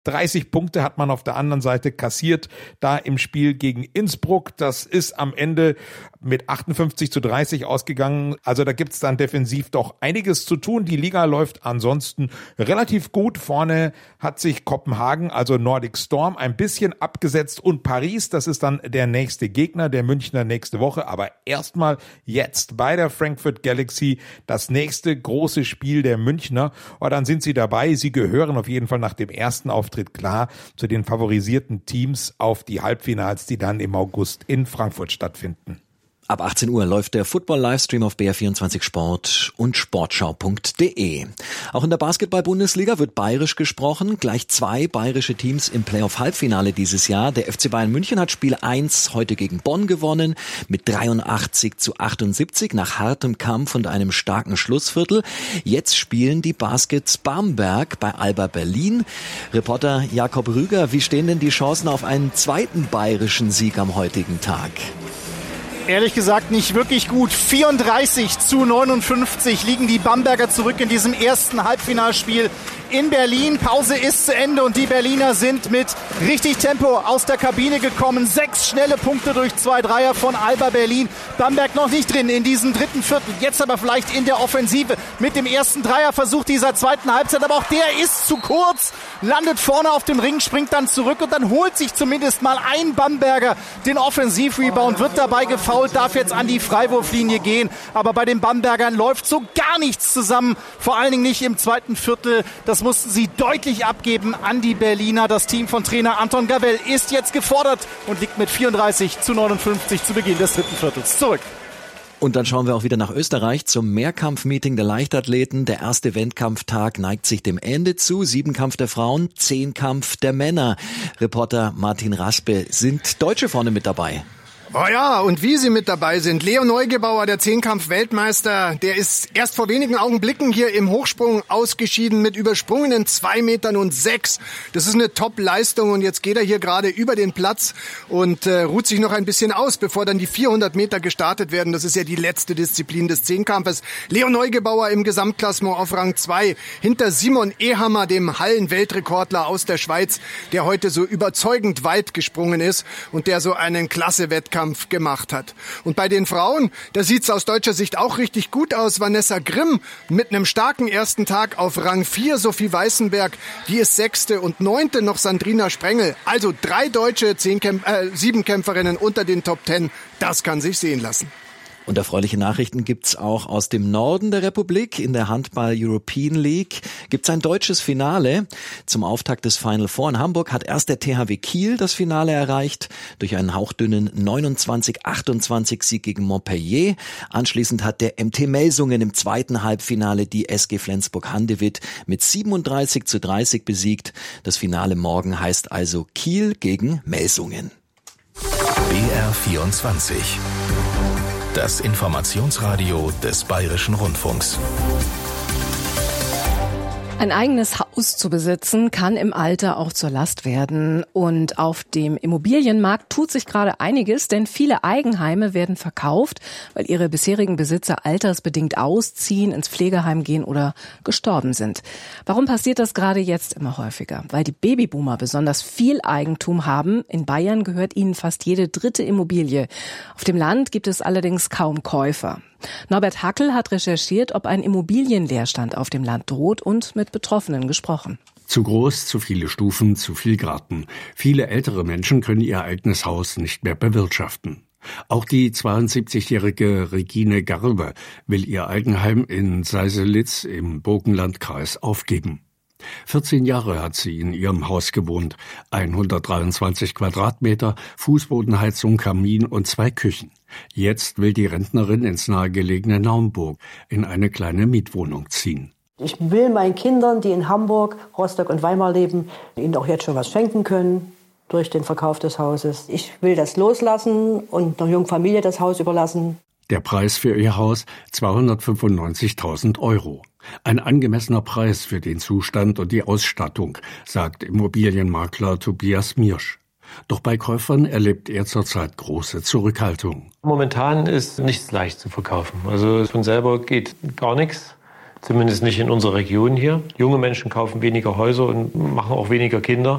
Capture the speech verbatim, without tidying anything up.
dreißig Punkte hat man auf der anderen Seite kassiert, da im Spiel gegen Innsbruck. Das ist am Ende mit achtundfünfzig zu dreißig ausgegangen. Also da gibt's dann defensiv doch einiges zu tun. Die Liga läuft ansonsten relativ gut. Vorne hat sich Kopenhagen, also Nordic Storm, ein bisschen abgesetzt und Paris, das ist dann der nächste Gegner, der Münchner nächste Woche. Aber erstmal jetzt bei der Frankfurt Galaxy das nächste große Spiel der Münchner. Und dann sind sie dabei. Sie gehören auf jeden Fall nach dem ersten Auftritt klar zu den favorisierten Teams auf die Halbfinals, die dann im August in Frankfurt stattfinden. Ab achtzehn Uhr läuft der Football-Livestream auf B R vierundzwanzig Sport und sportschau punkt de. Auch in der Basketball-Bundesliga wird bayerisch gesprochen. Gleich zwei bayerische Teams im Playoff-Halbfinale dieses Jahr. Der F C Bayern München hat Spiel eins heute gegen Bonn gewonnen mit dreiundachtzig zu achtundsiebzig nach hartem Kampf und einem starken Schlussviertel. Jetzt spielen die Baskets Bamberg bei Alba Berlin. Reporter Jakob Rüger, wie stehen denn die Chancen auf einen zweiten bayerischen Sieg am heutigen Tag? Ehrlich gesagt nicht wirklich gut. vierunddreißig zu neunundfünfzig liegen die Bamberger zurück in diesem ersten Halbfinalspiel in Berlin. Pause ist zu Ende und die Berliner sind mit richtig Tempo aus der Kabine gekommen. Sechs schnelle Punkte durch zwei Dreier von Alba Berlin. Bamberg noch nicht drin in diesem dritten Viertel. Jetzt aber vielleicht in der Offensive mit dem ersten Dreierversuch dieser zweiten Halbzeit. Aber auch der ist zu kurz. Landet vorne auf dem Ring, springt dann zurück und dann holt sich zumindest mal ein Bamberger den Offensivrebound. Wird dabei gefoult, darf jetzt an die Freiwurflinie gehen. Aber bei den Bambergern läuft so gar nichts zusammen. Vor allen Dingen nicht im zweiten Viertel. Das mussten sie deutlich abgeben an die Berliner. Das Team von Trainer Anton Gavell ist jetzt gefordert und liegt mit vierunddreißig zu neunundfünfzig zu Beginn des dritten Viertels zurück. Und dann schauen wir auch wieder nach Österreich zum Mehrkampfmeeting der Leichtathleten. Der erste Wettkampftag neigt sich dem Ende zu. Siebenkampf der Frauen, Zehnkampf der Männer. Reporter Martin Raspe, sind Deutsche vorne mit dabei? Oh ja, und wie sie mit dabei sind. Leo Neugebauer, der Zehnkampf-Weltmeister, der ist erst vor wenigen Augenblicken hier im Hochsprung ausgeschieden mit übersprungenen zwei Metern und sechs. Das ist eine Top-Leistung und jetzt geht er hier gerade über den Platz und äh, ruht sich noch ein bisschen aus, bevor dann die vierhundert Meter gestartet werden. Das ist ja die letzte Disziplin des Zehnkampfes. Leo Neugebauer im Gesamtklassement auf Rang zwei hinter Simon Ehammer, dem Hallen-Weltrekordler aus der Schweiz, der heute so überzeugend weit gesprungen ist und der so einen Klasse-Wettkampf gemacht hat. Und bei den Frauen, da sieht's aus deutscher Sicht auch richtig gut aus. Vanessa Grimm mit einem starken ersten Tag auf Rang vier, Sophie Weißenberg, die ist sechste und neunte noch Sandrina Sprengel. Also drei deutsche Zehnkämpf- äh, Siebenkämpferinnen unter den Top Ten. Das kann sich sehen lassen. Und erfreuliche Nachrichten gibt's auch aus dem Norden der Republik. In der Handball European League gibt's ein deutsches Finale. Zum Auftakt des Final Four in Hamburg hat erst der T H W Kiel das Finale erreicht durch einen hauchdünnen neunundzwanzig achtundzwanzig Sieg gegen Montpellier. Anschließend hat der M T Melsungen im zweiten Halbfinale die S G Flensburg-Handewitt mit siebenunddreißig zu dreißig besiegt. Das Finale morgen heißt also Kiel gegen Melsungen. B R vierundzwanzig. Das Informationsradio des Bayerischen Rundfunks. Ein eigenes Haus zu besitzen kann im Alter auch zur Last werden. Und auf dem Immobilienmarkt tut sich gerade einiges, denn viele Eigenheime werden verkauft, weil ihre bisherigen Besitzer altersbedingt ausziehen, ins Pflegeheim gehen oder gestorben sind. Warum passiert das gerade jetzt immer häufiger? Weil die Babyboomer besonders viel Eigentum haben. In Bayern gehört ihnen fast jede dritte Immobilie. Auf dem Land gibt es allerdings kaum Käufer. Norbert Hackel hat recherchiert, ob ein Immobilienleerstand auf dem Land droht und mit Betroffenen gesprochen. Zu groß, zu viele Stufen, zu viel Garten. Viele ältere Menschen können ihr eigenes Haus nicht mehr bewirtschaften. Auch die zweiundsiebzigjährige Regine Garbe will ihr Eigenheim in Seiselitz im Burgenlandkreis aufgeben. vierzehn Jahre hat sie in ihrem Haus gewohnt. hundertdreiundzwanzig Quadratmeter, Fußbodenheizung, Kamin und zwei Küchen. Jetzt will die Rentnerin ins nahegelegene Naumburg in eine kleine Mietwohnung ziehen. Ich will meinen Kindern, die in Hamburg, Rostock und Weimar leben, ihnen auch jetzt schon was schenken können durch den Verkauf des Hauses. Ich will das loslassen und einer jungen Familie das Haus überlassen. Der Preis für ihr Haus zweihundertfünfundneunzigtausend Euro. Ein angemessener Preis für den Zustand und die Ausstattung, sagt Immobilienmakler Tobias Miersch. Doch bei Käufern erlebt er zurzeit große Zurückhaltung. Momentan ist nichts leicht zu verkaufen. Also von selber geht gar nichts. Zumindest nicht in unserer Region hier. Junge Menschen kaufen weniger Häuser und machen auch weniger Kinder.